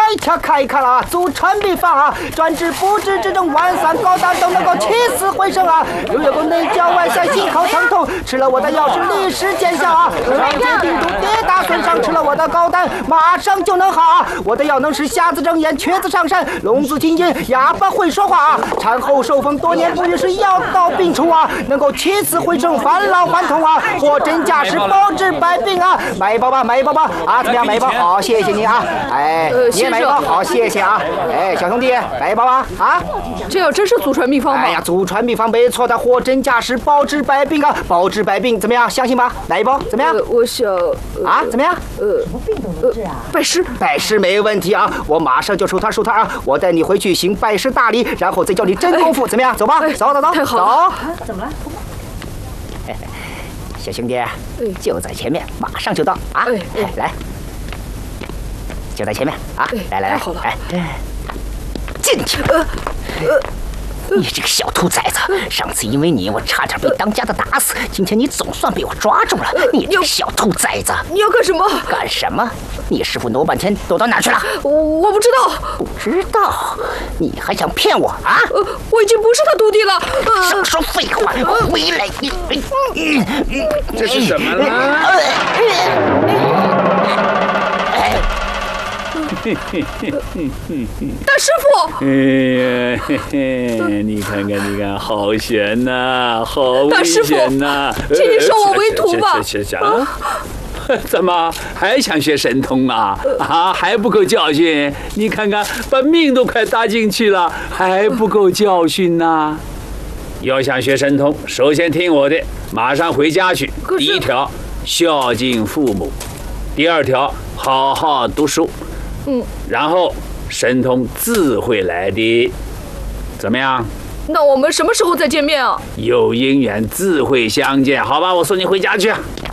洽看一看啊，祖传秘方啊，专治不治之症，万三高档都能够起死回生啊！有员工内焦外疝、心口疼痛，吃了我的药是立时见效啊！肠结病毒、跌打损伤，吃了我的高丹马上就能好啊！我的药能使瞎子睁眼、瘸子上山、聋子听见、哑巴会说话啊！产后受风多年不育是药到病除啊，能够起死回生、返老还童啊！货真价实，包治百病啊！买一包吧，买一包吧！啊，怎么样？买一包好，谢谢你啊！哎，你也买一包好，谢谢啊！哎，小兄弟，买一包吧！啊， 这药真是祖传秘方吗？ 哎呀，祖传秘方没错的，货真价实，包治百病啊！包治百病，怎么样？相信吧？来一包，怎么样？ 我想啊，怎么样？ 什么病都能治啊！ 拜师， 拜师没问题啊！我马上就收摊啊！我带你回去行拜师大礼，然后再教你真功夫，怎么样？走吧，走走走， 太好了！ 走。 怎么了？ 小兄弟，就在前面，马上就到啊！来，就在前面啊！来， 太好了！ 哎，进去。你这个小兔崽子！上次因为你，我差点被当家的打死。今天你总算被我抓住了。你这个小兔崽子！ 你要干什么？ 干什么？你师傅挪半天躲到哪去了？ 我不知道。 不知道？你还想骗我啊？ 我已经不是他徒弟了。 少说废话！回来！ 这是什么了？ 大师傅！ 哎呀，你看，好悬呐，好危险呐！ 请你收我为徒吧。 怎么还想学神通啊？还不够教训？你看看，把命都快搭进去了，还不够教训呐？要想学神通，首先听我的，马上回家去。第一条，孝敬父母；第二条，好好读书。然后神通自会来的，怎么样？ 那我们什么时候再见面啊？ 有姻缘自会相见，好吧，我送你回家去。